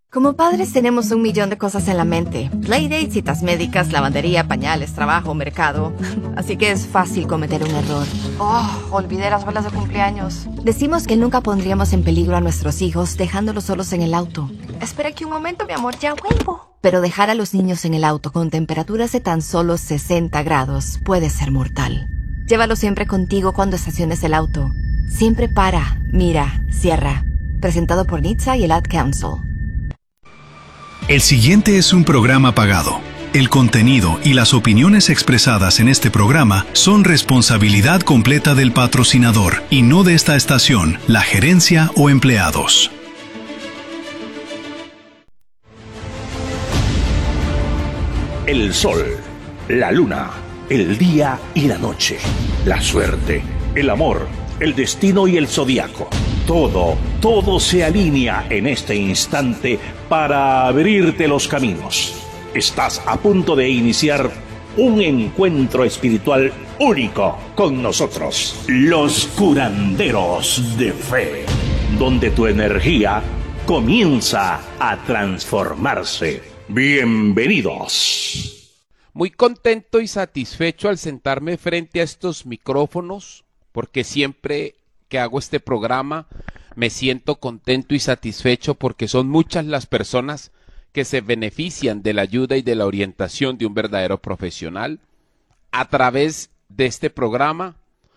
Como padres tenemos 1,000,000 de cosas en la mente. Playdates, citas médicas, lavandería, pañales, trabajo, mercado. Así que es fácil cometer un error. Olvidé las bolas de cumpleaños. Decimos que nunca pondríamos en peligro a nuestros hijos dejándolos solos en el auto. Espera aquí un momento, mi amor, ya vuelvo. Pero dejar a los niños en el auto con temperaturas de tan solo 60 grados puede ser mortal. Llévalo siempre contigo cuando estaciones el auto. Siempre para, mira, cierra. Presentado por NHTSA y el Ad Council. El siguiente es un programa pagado. El contenido y las opiniones expresadas en este programa son responsabilidad completa del patrocinador y no de esta estación, la gerencia o empleados. El sol, la luna, el día y la noche, la suerte, el amor, el destino y el zodiaco. Todo se alinea en este instante para abrirte los caminos. Estás a punto de iniciar un encuentro espiritual único con nosotros, los curanderos de fe, donde tu energía comienza a transformarse. Bienvenidos. Muy contento y satisfecho al sentarme frente a estos micrófonos, porque siempre que hago este programa me siento contento y satisfecho porque son muchas las personas que se benefician de la ayuda y de la orientación de un verdadero profesional. A través de este programa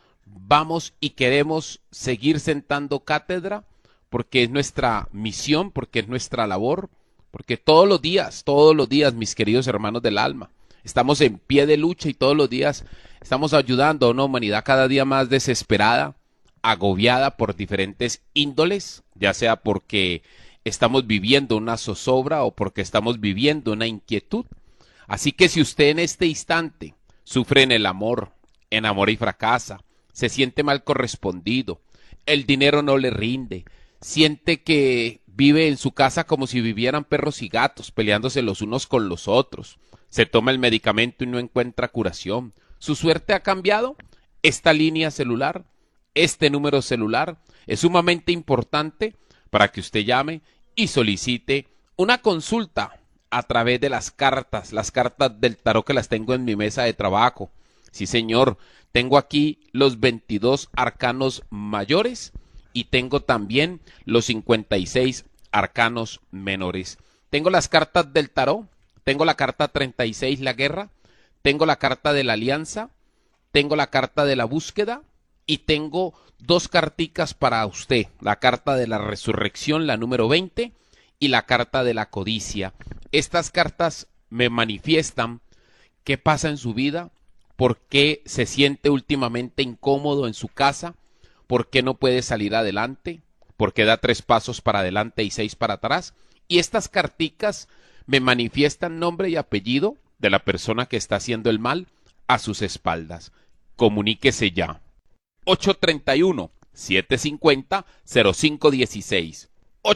vamos y queremos seguir sentando cátedra porque es nuestra misión, porque es nuestra labor, porque todos los días, mis queridos hermanos del alma, estamos en pie de lucha y todos los días estamos ayudando a una humanidad cada día más desesperada, agobiada por diferentes índoles, ya sea porque estamos viviendo una zozobra o porque estamos viviendo una inquietud. Así que si usted en este instante sufre en el amor, enamora y fracasa, se siente mal correspondido, el dinero no le rinde, siente que vive en su casa como si vivieran perros y gatos, peleándose los unos con los otros, se toma el medicamento y no encuentra curación, su suerte ha cambiado, esta línea celular, este número celular es sumamente importante para que usted llame y solicite una consulta a través de las cartas del tarot que las tengo en mi mesa de trabajo. Sí, señor, tengo aquí los 22 arcanos mayores y tengo también los 56 arcanos menores. Tengo las cartas del tarot, tengo la carta 36, la guerra, tengo la carta de la alianza, tengo la carta de la búsqueda, y tengo dos carticas para usted, la carta de la resurrección, la número 20, y la carta de la codicia. Estas cartas me manifiestan qué pasa en su vida, por qué se siente últimamente incómodo en su casa, por qué no puede salir adelante, por qué da 3 pasos para adelante y 6 para atrás. Y estas carticas me manifiestan nombre y apellido de la persona que está haciendo el mal a sus espaldas. Comuníquese ya. 831-750-0516.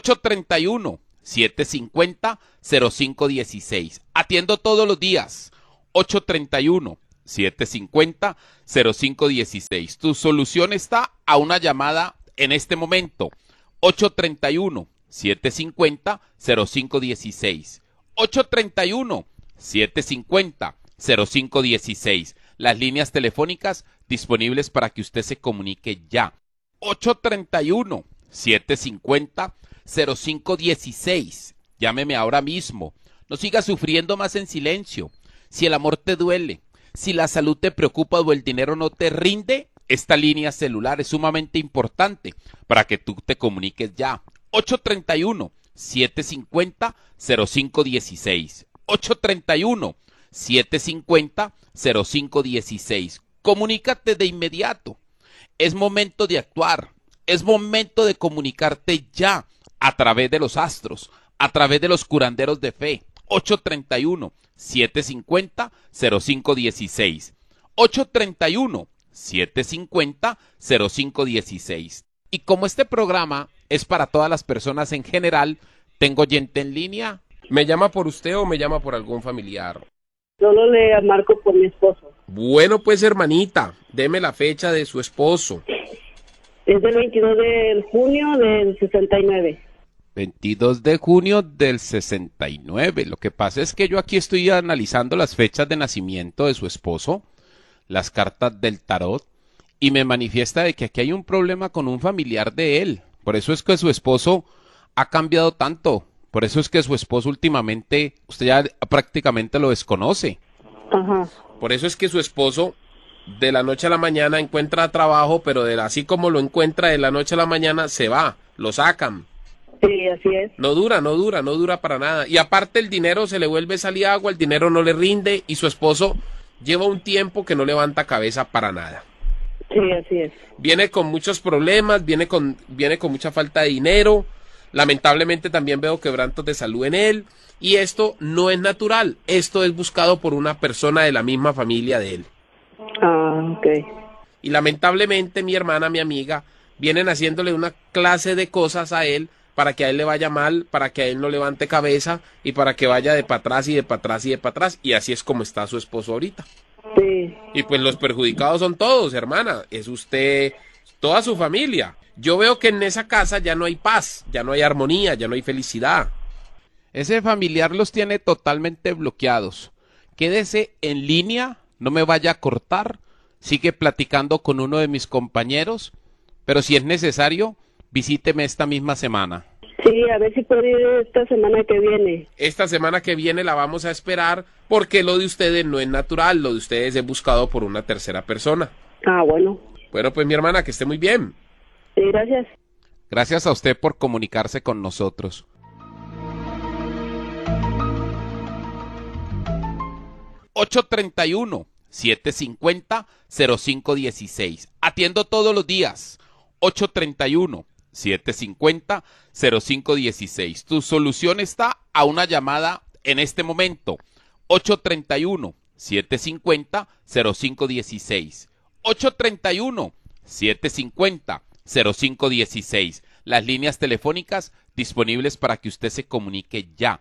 831-750-0516. Atiendo todos los días. 831-750-0516. Tu solución está a una llamada en este momento. 831-750-0516. 831-750-0516. Las líneas telefónicas disponibles para que usted se comunique ya. 831-750-0516. Llámeme ahora mismo. No siga sufriendo más en silencio. Si el amor te duele, si la salud te preocupa o el dinero no te rinde, esta línea celular es sumamente importante para que tú te comuniques ya. 831-750-0516. 831-750-0516. Comunícate de inmediato. Es momento de actuar. Es momento de comunicarte ya a través de los astros, a través de los curanderos de fe. 831-750-0516. 831-750-0516. Y como este programa es para todas las personas en general, tengo oyente en línea. ¿Me llama por usted o me llama por algún familiar? Solo le marco por mi esposo. Bueno, pues hermanita, deme la fecha de su esposo. Es del 22 de junio del 69. 22 de junio del 69. Lo que pasa es que yo aquí estoy analizando las fechas de nacimiento de su esposo, las cartas del tarot, y me manifiesta de que aquí hay un problema con un familiar de él. Por eso es que su esposo ha cambiado tanto. Por eso es que su esposo últimamente, usted ya prácticamente lo desconoce. Ajá. Por eso es que su esposo de la noche a la mañana encuentra trabajo, pero así como lo encuentra de la noche a la mañana, se va, lo sacan. Sí, así es. No dura para nada. Y aparte el dinero se le vuelve salir agua, el dinero no le rinde y su esposo lleva un tiempo que no levanta cabeza para nada. Sí, así es. Viene con muchos problemas, viene con mucha falta de dinero. Lamentablemente también veo quebrantos de salud en él. Y esto no es natural. Esto es buscado por una persona de la misma familia de él. Ah, ok. Y lamentablemente mi hermana, mi amiga, vienen haciéndole una clase de cosas a él para que a él le vaya mal, para que a él no levante cabeza y para que vaya de para atrás y de para atrás y de para atrás. Y así es como está su esposo ahorita. Sí. Y pues los perjudicados son todos, hermana. Es usted, toda su familia. Yo veo que en esa casa ya no hay paz, ya no hay armonía, ya no hay felicidad. Ese familiar los tiene totalmente bloqueados. Quédese en línea, no me vaya a cortar. Sigue platicando con uno de mis compañeros. Pero si es necesario, visíteme esta misma semana. Sí, a ver si puedo ir esta semana que viene. Esta semana que viene la vamos a esperar porque lo de ustedes no es natural, lo de ustedes es buscado por una tercera persona. Ah, bueno. Bueno, pues mi hermana, que esté muy bien. Sí, gracias. Gracias a usted por comunicarse con nosotros. 831-750-0516. Atiendo todos los días. 831-750-0516. Tu solución está a una llamada en este momento. 831-750-0516. 831-750-0516. Las líneas telefónicas disponibles para que usted se comunique ya.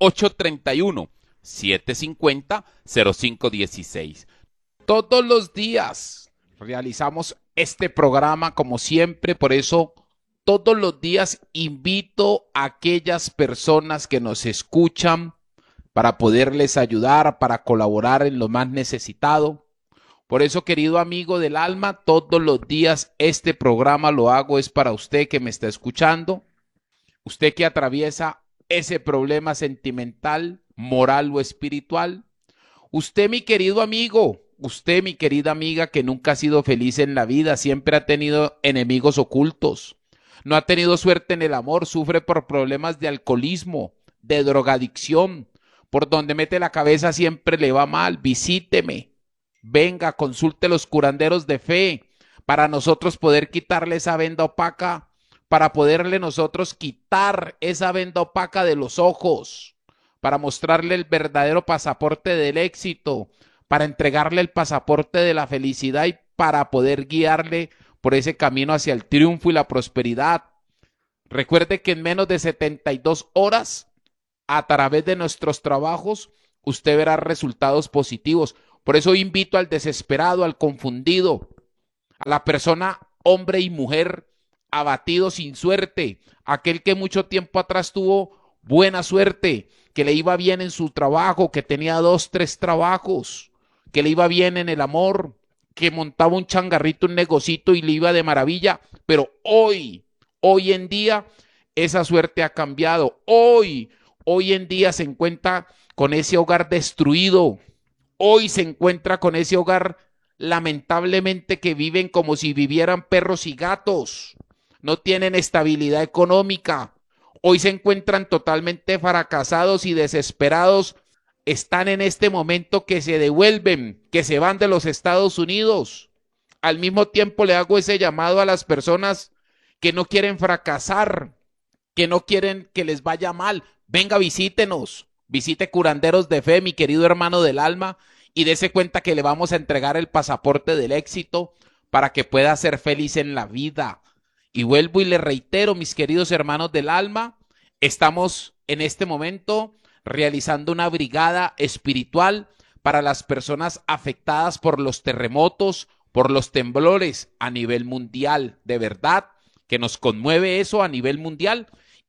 831-750-0516. Todos los días realizamos este programa como siempre, por eso todos los días invito a aquellas personas que nos escuchan para poderles ayudar, para colaborar en lo más necesitado. Por eso, querido amigo del alma, todos los días este programa lo hago es para usted que me está escuchando, usted que atraviesa ese problema sentimental, moral o espiritual, usted mi querido amigo, usted mi querida amiga que nunca ha sido feliz en la vida, siempre ha tenido enemigos ocultos, no ha tenido suerte en el amor, sufre por problemas de alcoholismo, de drogadicción, por donde mete la cabeza siempre le va mal, visíteme. Venga, consulte los curanderos de fe para nosotros poder quitarle esa venda opaca, para poderle nosotros quitar esa venda opaca de los ojos, para mostrarle el verdadero pasaporte del éxito, para entregarle el pasaporte de la felicidad y para poder guiarle por ese camino hacia el triunfo y la prosperidad. Recuerde que en menos de 72 horas, a través de nuestros trabajos, usted verá resultados positivos. Por eso invito al desesperado, al confundido, a la persona, hombre y mujer, abatido sin suerte, aquel que mucho tiempo atrás tuvo buena suerte, que le iba bien en su trabajo, que tenía 2, 3 trabajos, que le iba bien en el amor, que montaba un changarrito, un negocito y le iba de maravilla, pero hoy en día, esa suerte ha cambiado. Hoy en día se encuentra con ese hogar destruido. Hoy se encuentra con ese hogar, lamentablemente, que viven como si vivieran perros y gatos. No tienen estabilidad económica. Hoy se encuentran totalmente fracasados y desesperados. Están en este momento que se devuelven, que se van de los Estados Unidos. Al mismo tiempo le hago ese llamado a las personas que no quieren fracasar, que no quieren que les vaya mal. Venga, visítenos. Visite Curanderos de Fe, mi querido hermano del alma, y dése cuenta que le vamos a entregar el pasaporte del éxito para que pueda ser feliz en la vida. Y vuelvo y le reitero, mis queridos hermanos del alma, estamos en este momento realizando una brigada espiritual para las personas afectadas por los terremotos, por los temblores a nivel mundial. De verdad que nos conmueve eso a nivel mundial.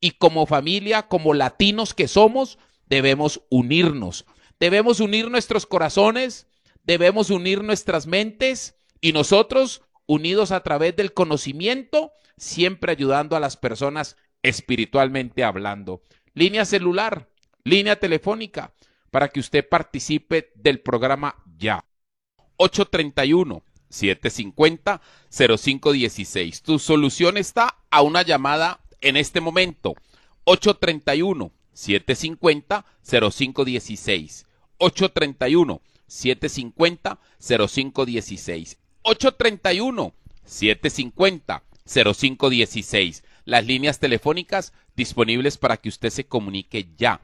y como familia, como latinos que somos, debemos unirnos. Debemos unir nuestros corazones, debemos unir nuestras mentes y nosotros, unidos a través del conocimiento, siempre ayudando a las personas espiritualmente hablando. Línea celular, línea telefónica, para que usted participe del programa ya. 831-750-0516. Tu solución está a una llamada en este momento. 831-750-0516. 831-750-0516. 831-750-0516. Las líneas telefónicas disponibles para que usted se comunique ya.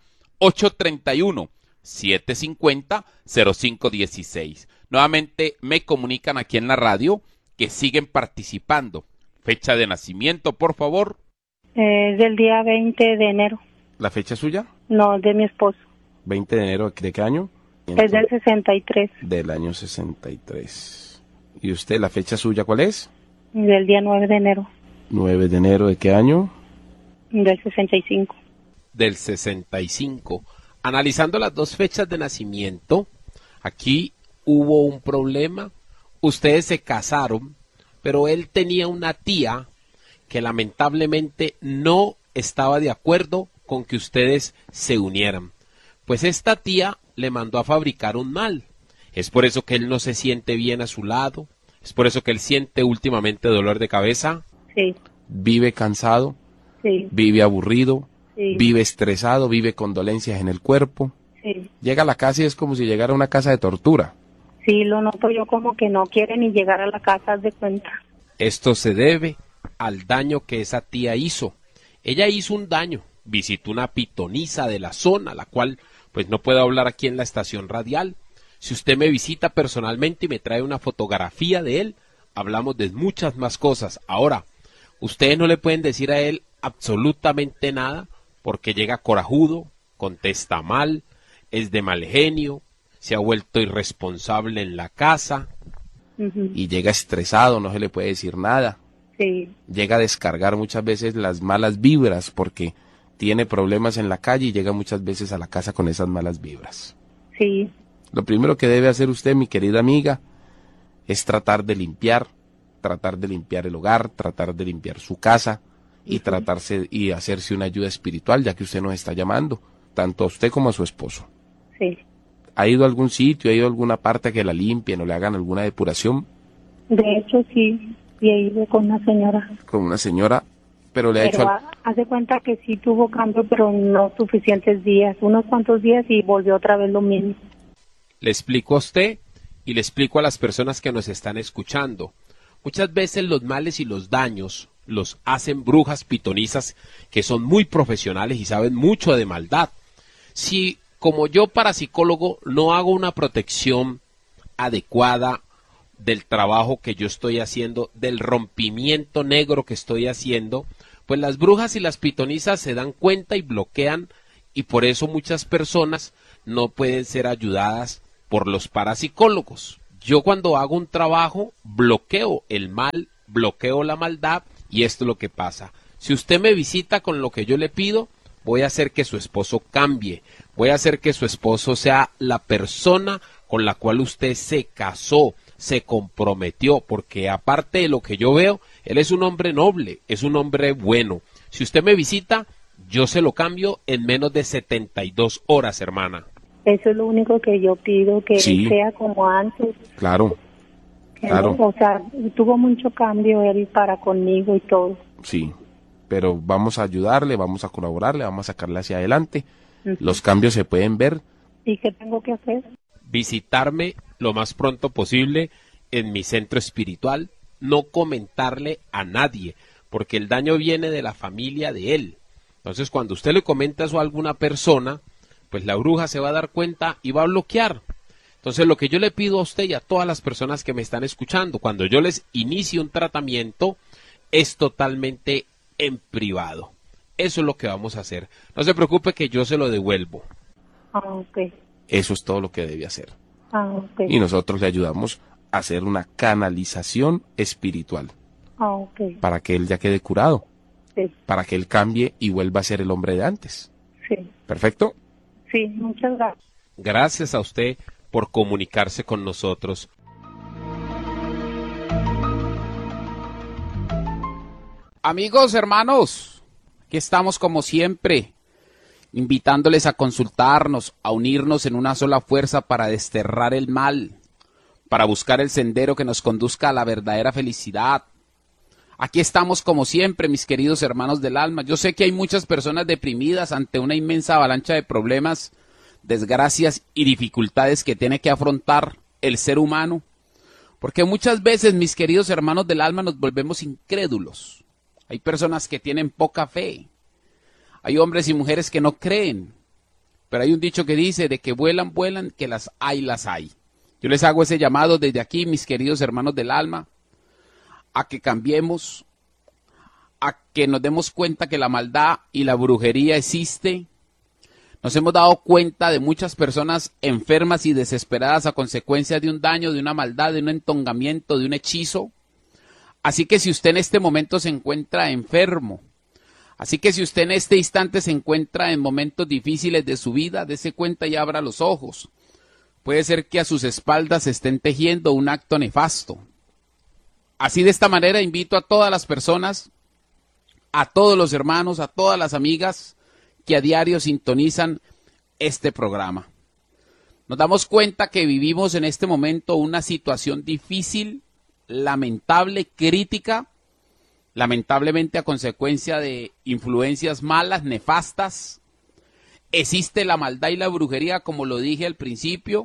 831-750-0516. Nuevamente me comunican aquí en la radio que siguen participando. Fecha de nacimiento, por favor. Del día 20 de enero. ¿La fecha suya? No, de mi esposo. 20 de enero, ¿de qué año? Es del 63. Del año 63. ¿Y usted, la fecha suya cuál es? Del día 9 de enero. 9 de enero, ¿de qué año? Del 65. Del 65. Analizando las dos fechas de nacimiento, aquí hubo un problema. Ustedes se casaron, pero él tenía una tía que lamentablemente no estaba de acuerdo con que ustedes se unieran. Pues esta tía le mandó a fabricar un mal. Es por eso que él no se siente bien a su lado. Es por eso que él siente últimamente dolor de cabeza. Sí, Vive cansado, sí, vive aburrido, sí, vive estresado, vive con dolencias en el cuerpo. sí. Llega a la casa y es como si llegara a una casa de tortura. Sí, lo noto yo como que no quiere ni llegar a la casa, haz de cuenta. Esto se debe al daño que esa tía hizo. Ella hizo un daño. Visitó una pitonisa de la zona, la cual pues no puedo hablar aquí en la estación radial. Si usted me visita personalmente y me trae una fotografía de él, hablamos de muchas más cosas. Ahora, ustedes no le pueden decir a él absolutamente nada porque llega corajudo, contesta mal, es de mal genio, se ha vuelto irresponsable en la casa Ujú. y llega estresado, no se le puede decir nada. Sí, Llega a descargar muchas veces las malas vibras porque tiene problemas en la calle y llega muchas veces a la casa con esas malas vibras. sí, Lo primero que debe hacer usted, mi querida amiga, es tratar de limpiar el hogar, tratar de limpiar su casa y tratarse y hacerse una ayuda espiritual, ya que usted nos está llamando, tanto a usted como a su esposo. sí. ¿Ha ido a algún sitio, ha ido a alguna parte que la limpien o le hagan alguna depuración De hecho, sí, y he ido con una señora. con una señora, pero le ha hecho Pero haz de cuenta que sí tuvo cambio, pero no suficientes días, unos cuantos días y volvió otra vez lo mismo. Le explico a usted y le explico a las personas que nos están escuchando. Muchas veces los males y los daños los hacen brujas pitonisas que son muy profesionales y saben mucho de maldad. Si como yo parapsicólogo no hago una protección adecuada del trabajo que yo estoy haciendo, del rompimiento negro que estoy haciendo, pues las brujas y las pitonisas se dan cuenta y bloquean, y por eso muchas personas no pueden ser ayudadas por los parapsicólogos. Yo cuando hago un trabajo bloqueo el mal, bloqueo la maldad, y esto es lo que pasa. Si usted me visita con lo que yo le pido, voy a hacer que su esposo cambie, voy a hacer que su esposo sea la persona con la cual usted se casó, se comprometió, porque aparte de lo que yo veo, él es un hombre noble, es un hombre bueno. Si usted me visita, yo se lo cambio en menos de 72 horas, hermana. Eso es lo único que yo pido, que Sí. sea como antes. Claro, Que Claro. O sea, tuvo mucho cambio él para conmigo y todo. sí, pero vamos a ayudarle, vamos a colaborarle, vamos a sacarle hacia adelante. Ujú. Los cambios se pueden ver. ¿Y qué tengo que hacer? Visitarme lo más pronto posible en mi centro espiritual, no comentarle a nadie, porque el daño viene de la familia de él. Entonces, cuando usted le comenta eso a alguna persona, pues la bruja se va a dar cuenta y va a bloquear. Entonces, lo que yo le pido a usted y a todas las personas que me están escuchando, cuando yo les inicie un tratamiento, es totalmente en privado. Eso es lo que vamos a hacer. No se preocupe que yo se lo devuelvo. Ah, ok. Eso es todo lo que debe hacer. Ah, ok. Y nosotros le ayudamos a hacer una canalización espiritual Ah, ok. para que él ya quede curado. Sí, para que él cambie y vuelva a ser el hombre de antes. sí, ¿Perfecto? sí, muchas gracias. Gracias a usted por comunicarse con nosotros. Amigos, hermanos, aquí estamos como siempre, invitándoles a consultarnos, a unirnos en una sola fuerza para desterrar el mal, para buscar el sendero que nos conduzca a la verdadera felicidad. Aquí estamos como siempre, mis queridos hermanos del alma. Yo sé que hay muchas personas deprimidas ante una inmensa avalancha de problemas, desgracias y dificultades que tiene que afrontar el ser humano, porque muchas veces, mis queridos hermanos del alma, nos volvemos incrédulos. Hay personas que tienen poca fe, hay hombres y mujeres que no creen, pero hay un dicho que dice de que vuelan, vuelan, que las hay, las hay. Yo les hago ese llamado desde aquí, mis queridos hermanos del alma, a que cambiemos, a que nos demos cuenta que la maldad y la brujería existe. Nos hemos dado cuenta de muchas personas enfermas y desesperadas a consecuencia de un daño, de una maldad, de un entongamiento, de un hechizo. Así que si usted en este momento se encuentra enfermo, así que si usted en este instante se encuentra en momentos difíciles de su vida, dése cuenta y abra los ojos. Puede ser que a sus espaldas se estén tejiendo un acto nefasto. Así de esta manera invito a todas las personas, a todos los hermanos, a todas las amigas que a diario sintonizan este programa. Nos damos cuenta que vivimos en este momento una situación difícil, lamentable, crítica, lamentablemente a consecuencia de influencias malas, nefastas. Existe la maldad y la brujería, como lo dije al principio.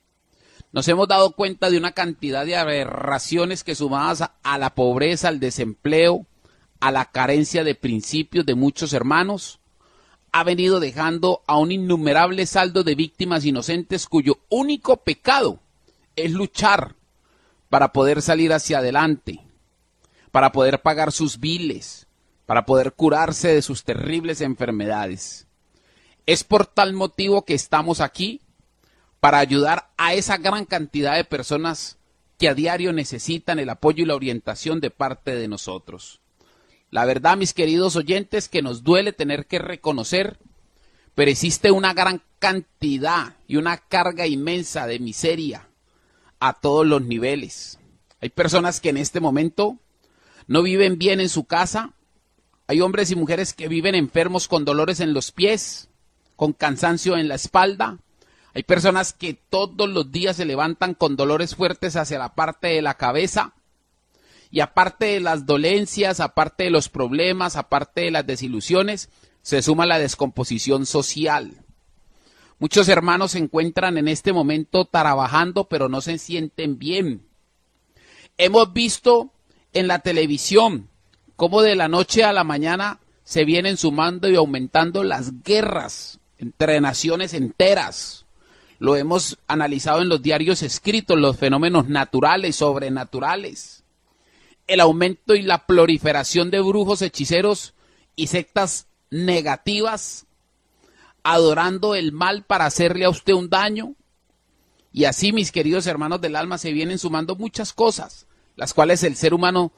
Nos hemos dado cuenta de una cantidad de aberraciones que, sumadas a la pobreza, al desempleo, a la carencia de principios de muchos hermanos, ha venido dejando a un innumerable saldo de víctimas inocentes cuyo único pecado es luchar para poder salir hacia adelante, para poder pagar sus biles, para poder curarse de sus terribles enfermedades. Es por tal motivo que estamos aquí, para ayudar a esa gran cantidad de personas que a diario necesitan el apoyo y la orientación de parte de nosotros. La verdad, mis queridos oyentes, que nos duele tener que reconocer, pero existe una gran cantidad y una carga inmensa de miseria a todos los niveles. Hay personas que en este momento no viven bien en su casa. Hay hombres y mujeres que viven enfermos con dolores en los pies, con cansancio en la espalda. Hay personas que todos los días se levantan con dolores fuertes hacia la parte de la cabeza. Y aparte de las dolencias, aparte de los problemas, aparte de las desilusiones, se suma la descomposición social. Muchos hermanos se encuentran en este momento trabajando, pero no se sienten bien. Hemos visto en la televisión cómo de la noche a la mañana se vienen sumando y aumentando las guerras entre naciones enteras. Lo hemos analizado en los diarios escritos, los fenómenos naturales, sobrenaturales. El aumento y la proliferación de brujos, hechiceros y sectas negativas, adorando el mal para hacerle a usted un daño. Y así, mis queridos hermanos del alma, se vienen sumando muchas cosas, las cuales el ser humano